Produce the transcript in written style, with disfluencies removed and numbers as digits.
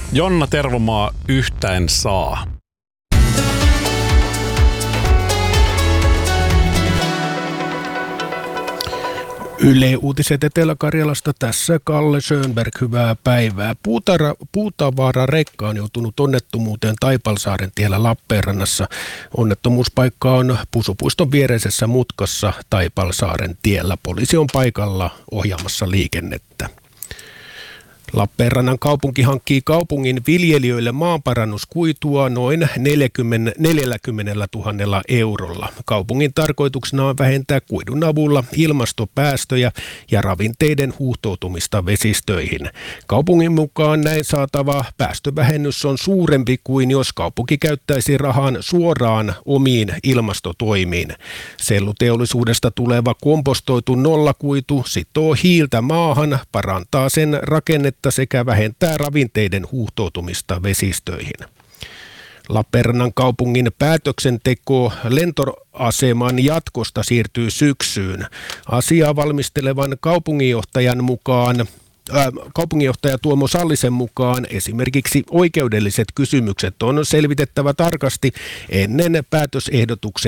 Jonna Tervomaa yhtäen saa. Yle Uutiset Etelä-Karjalasta, tässä Kalle Schönberg, hyvää päivää. Puutavararekka on joutunut onnettomuuteen Taipalsaaren tiellä Lappeenrannassa. Onnettomuuspaikka on Pusupuiston viereisessä mutkassa Taipalsaaren tiellä. Poliisi on paikalla ohjaamassa liikennettä. Lappeenrannan kaupunki hankkii kaupungin viljelijöille maanparannuskuitua noin 40 000 eurolla. Kaupungin tarkoituksena on vähentää kuidun avulla ilmastopäästöjä ja ravinteiden huuhtoutumista vesistöihin. Kaupungin mukaan näin saatava päästövähennys on suurempi kuin jos kaupunki käyttäisi rahan suoraan omiin ilmastotoimiin. Selluteollisuudesta tuleva kompostoitu nollakuitu sitoo hiiltä maahan, parantaa sen rakennetta sekä vähentää ravinteiden huuhtoutumista vesistöihin. Lappeenrannan kaupungin päätöksenteko lentoaseman jatkosta siirtyy syksyyn. Asiaa valmistelevan kaupunginjohtaja Tuomo Sallisen mukaan esimerkiksi oikeudelliset kysymykset on selvitettävä tarkasti ennen päätösehdotuksen